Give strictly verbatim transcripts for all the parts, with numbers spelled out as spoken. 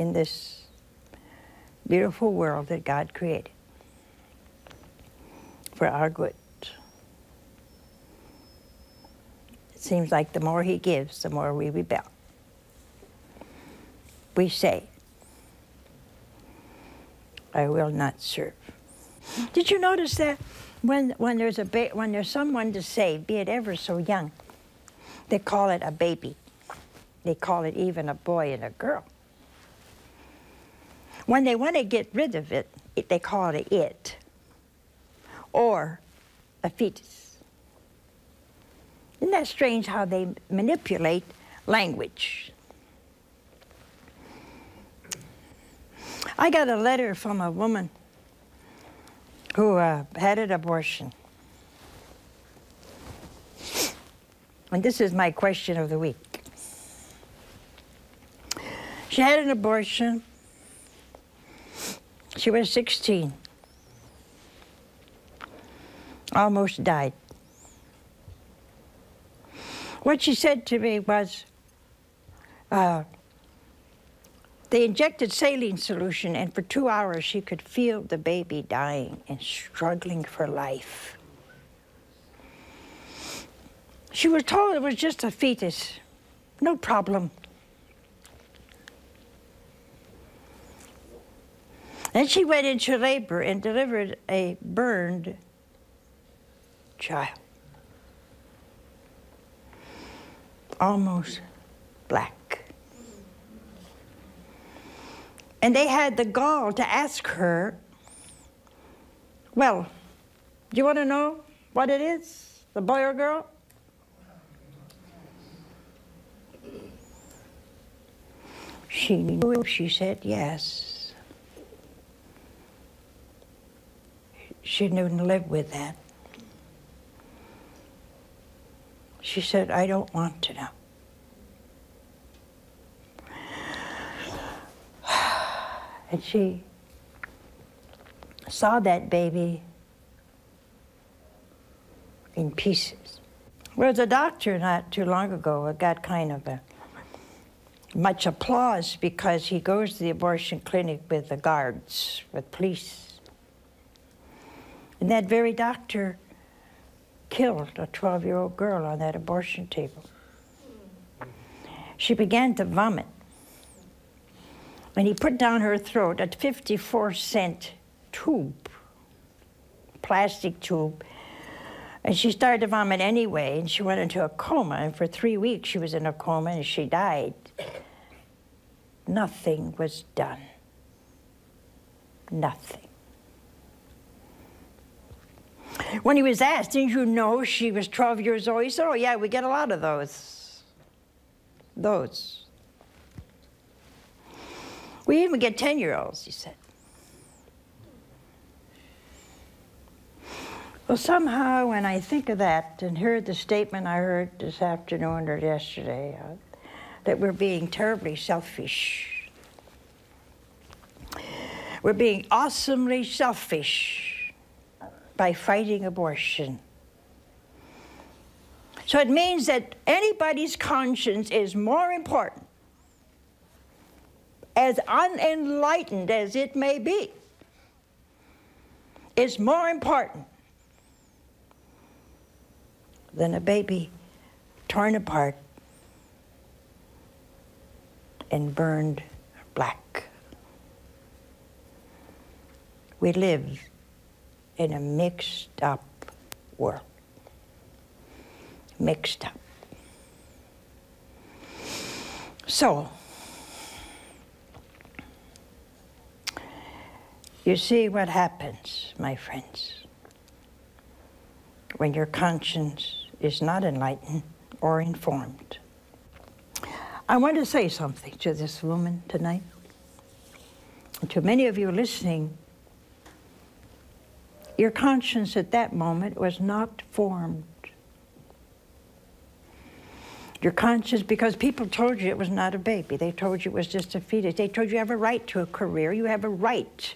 in this beautiful world that God created for our good. It seems like the more he gives, the more we rebel. We say, I will not serve. Did you notice that when, when, there's a ba when there's someone to save, be it ever so young, they call it a baby. They call it even a boy and a girl. When they want to get rid of it, it they call it a it, or a fetus. Isn't that strange how they manipulate language? I got a letter from a woman who uh, had an abortion. And this is my question of the week. She had an abortion. She was sixteen. Almost died. What she said to me was, uh, they injected saline solution, and for two hours she could feel the baby dying and struggling for life. She was told it was just a fetus, no problem. Then she went into labor and delivered a burned child, almost black. And they had the gall to ask her, well, do you want to know what it is, the boy or girl? She knew, she said yes. She didn't live with that. She said, I don't want to know. And she saw that baby in pieces. There was a doctor not too long ago who got kind of a, much applause because he goes to the abortion clinic with the guards, with police. And that very doctor killed a twelve-year-old girl on that abortion table. She began to vomit. And he put down her throat a fifty-four cent tube, plastic tube. And she started to vomit anyway, and she went into a coma. And for three weeks she was in a coma, and she died. Nothing was done. Nothing. When he was asked, didn't you know she was twelve years old? He said, oh yeah, we get a lot of those. Those. We even get ten-year-olds, he said. Well, somehow when I think of that and heard the statement I heard this afternoon or yesterday, uh, that we're being terribly selfish. We're being awesomely selfish by fighting abortion. So it means that anybody's conscience is more important, as unenlightened as it may be, is more important than a baby torn apart and burned black. We live in a mixed up world. Mixed up. So, you see what happens, my friends, when your conscience is not enlightened or informed. I want to say something to this woman tonight, and to many of you listening. Your conscience at that moment was not formed. Your conscience, because people told you it was not a baby. They told you it was just a fetus. They told you you have a right to a career. You have a right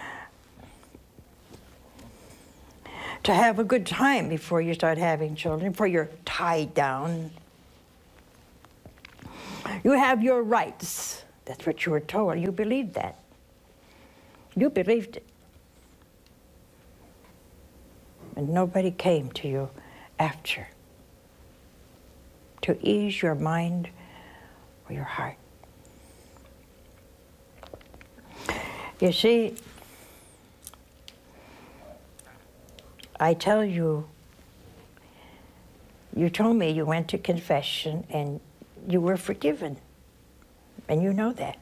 to have a good time before you start having children, before you're tied down. You have your rights That's what you were told. You believed that. You believed it. And nobody came to you after to ease your mind or your heart. You see, I tell you, you told me you went to confession and you were forgiven. And you know that.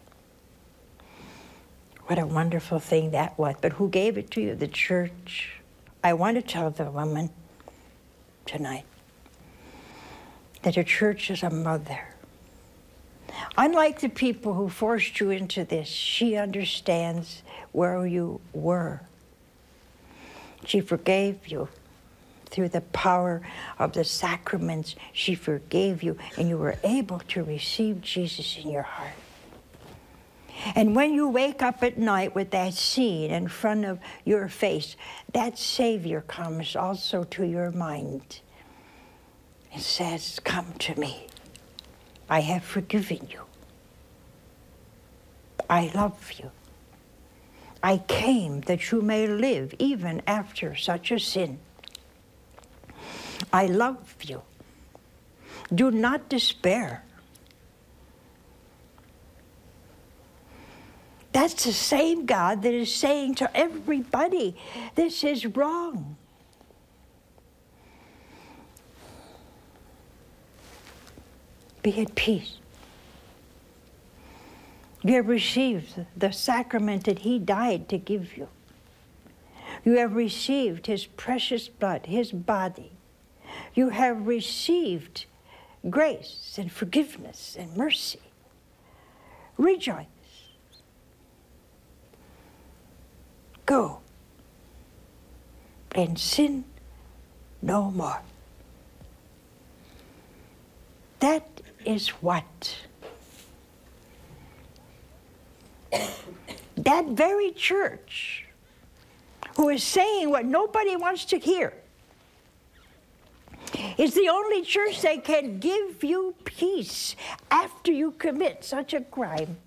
What a wonderful thing that was. But who gave it to you? The church. I want to tell the woman tonight that the church is a mother. Unlike the people who forced you into this, she understands where you were. She forgave you through the power of the sacraments. She forgave you, and you were able to receive Jesus in your heart. And when you wake up at night with that scene in front of your face, that Savior comes also to your mind and says, "Come to me. I have forgiven you. I love you. I came that you may live even after such a sin. I love you. Do not despair." That's the same God that is saying to everybody, this is wrong. Be at peace. You have received the sacrament that he died to give you. You have received his precious blood, his body. You have received grace and forgiveness and mercy. Rejoice. Go and sin no more. That is what that very church who is saying what nobody wants to hear is the only church that can give you peace after you commit such a crime.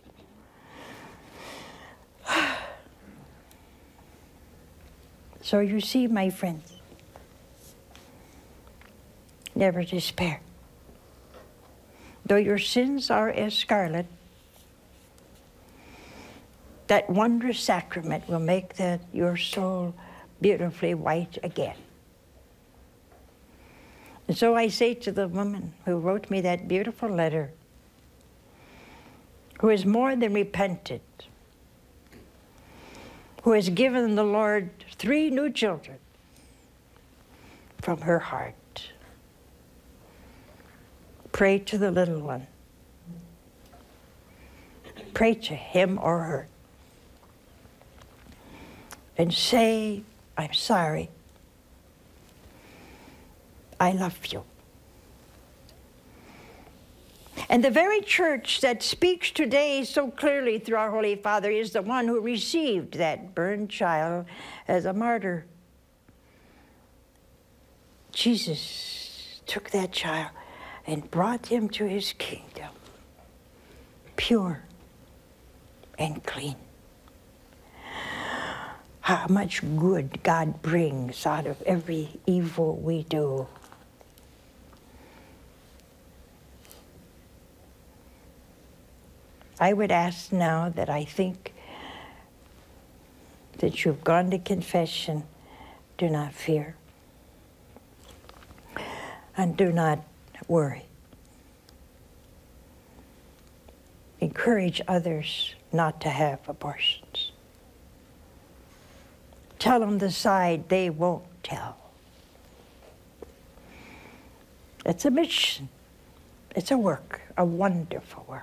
So you see, my friends, never despair. Though your sins are as scarlet, that wondrous sacrament will make that your soul beautifully white again. And so I say to the woman who wrote me that beautiful letter, who is more than repentant, who has given the Lord three new children from her heart, pray to the little one. Pray to him or her. And say, I'm sorry. I love you. And the very church that speaks today so clearly through our Holy Father is the one who received that burned child as a martyr. Jesus took that child and brought him to his kingdom, pure and clean. How much good God brings out of every evil we do. I would ask now that I think that you've gone to confession, do not fear. And do not worry. Encourage others not to have abortions. Tell them the side they won't tell. It's a mission. It's a work, a wonderful work.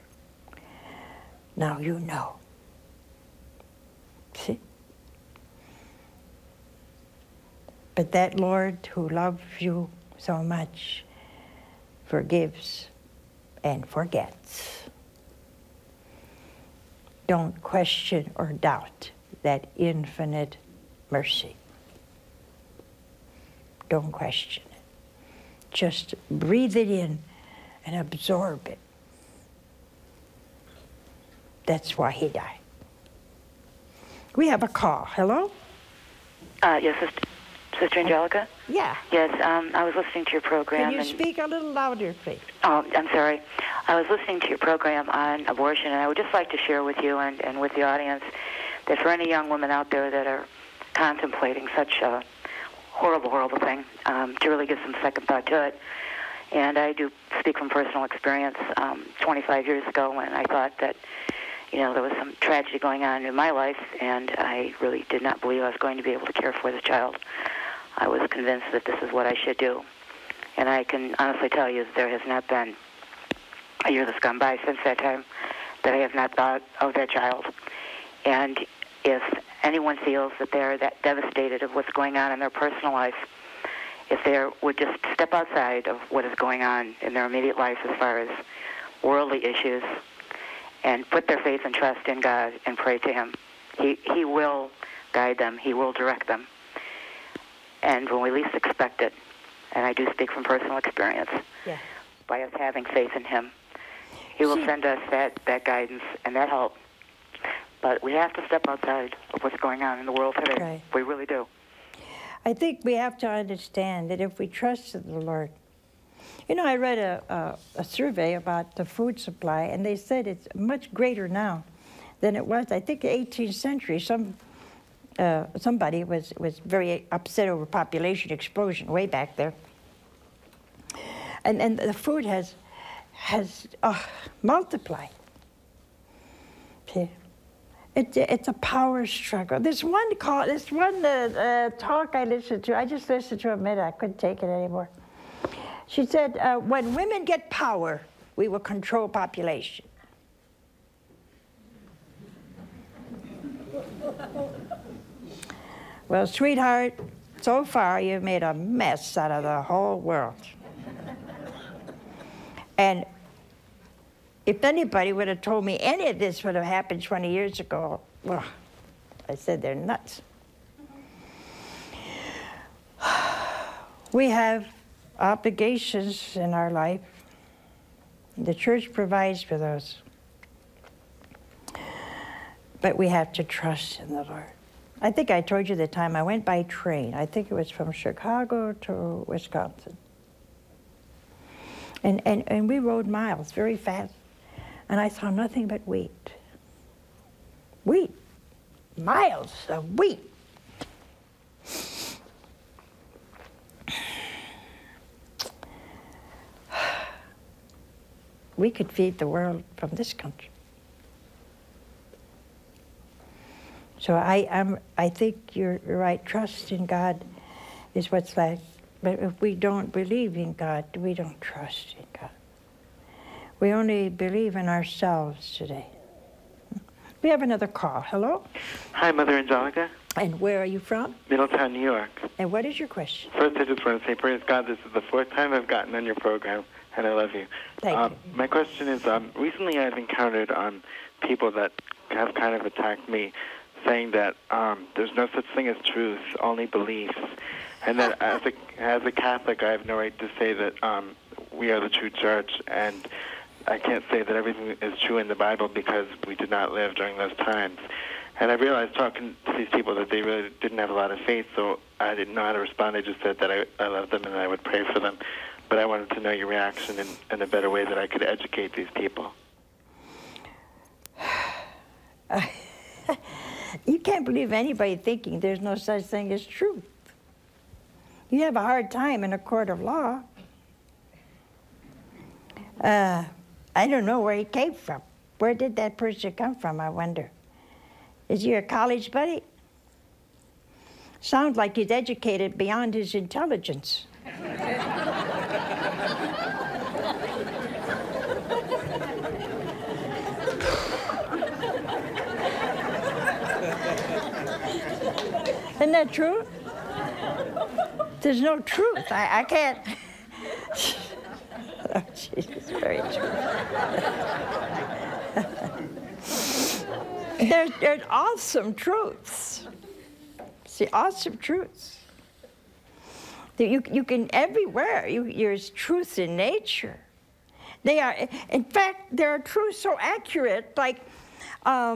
Now you know. See? But that Lord who loves you so much forgives and forgets. Don't question or doubt that infinite mercy. Don't question it. Just breathe it in and absorb it. That's why he died. We have a call. Hello? Uh, yes, Sister, Sister Angelica? Yeah. Yes, um, I was listening to your program. Can you and, speak a little louder, please? Oh, I'm sorry. I was listening to your program on abortion, and I would just like to share with you and, and with the audience that for any young women out there that are contemplating such a horrible, horrible thing, um, to really give some second thought to it. And I do speak from personal experience. Um, twenty-five years ago when I thought that, you know, there was some tragedy going on in my life, and I really did not believe I was going to be able to care for the child. I was convinced that this is what I should do. And I can honestly tell you that there has not been a year that's gone by since that time that I have not thought of that child. And if anyone feels that they're that devastated of what's going on in their personal life, if they would just step outside of what is going on in their immediate life as far as worldly issues and put their faith and trust in God and pray to Him, He, he will guide them. He will direct them. And when we least expect it, and I do speak from personal experience, Yeah. by us having faith in Him, He will See- send us that, that guidance and that help. But we have to step outside of what's going on in the world today. Right. We really do. I think we have to understand that if we trusted the Lord. You know, I read a, a, a survey about the food supply, and they said it's much greater now than it was, I think, the eighteenth century. Some uh, somebody was, was very upset over population explosion way back there. And, and the food has, has uh, multiplied. See? It, it's a power struggle. This one call, this one uh, uh, talk I listened to, I just listened to a minute, I couldn't take it anymore. She said, uh, when women get power, we will control population. Well, sweetheart, so far you've made a mess out of the whole world. And if anybody would have told me any of this would have happened twenty years ago, well, I said they're nuts. We have obligations in our life. The church provides for those. But we have to trust in the Lord. I think I told you the time I went by train. I think it was from Chicago to Wisconsin. And, and, and we rode miles very fast. And I saw nothing but wheat. Wheat. Miles of wheat. We could feed the world from this country. So I, I'm, I think you're right. Trust in God is what's last. But if we don't believe in God, we don't trust in God. We only believe in ourselves today. We have another call. Hello? Hi, Mother Angelica. And where are you from? Middletown, New York. And what is your question? First, I just want to say, praise God, this is the fourth time I've gotten on your program, and I love you. Thank um, you. My question is, um, recently I've encountered um, people that have kind of attacked me, saying that um, there's no such thing as truth, only beliefs. And that as a, as a Catholic, I have no right to say that um, we are the true church, and I can't say that everything is true in the Bible because we did not live during those times. And I realized talking to these people that they really didn't have a lot of faith, so I didn't know how to respond. I just said that I, I love them and I would pray for them. But I wanted to know your reaction in, in a better way that I could educate these people. Uh, you can't believe anybody thinking there's no such thing as truth. You have a hard time in a court of law. Uh, I don't know where he came from. Where did that person come from, I wonder? Is he a college buddy? Sounds like he's educated beyond his intelligence. Isn't that true? There's no truth. I, I can't. Oh, Jesus, very true. there's, there's awesome truths. See, awesome truths. You, you can, everywhere, you, there's truth in nature. They are, in fact, there are truths so accurate, like Um,